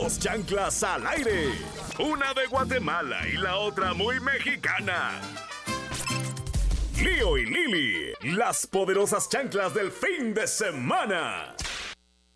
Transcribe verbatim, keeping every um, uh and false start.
Dos chanclas al aire. Una de Guatemala y la otra muy mexicana. Lío y Lili, las poderosas chanclas del fin de semana.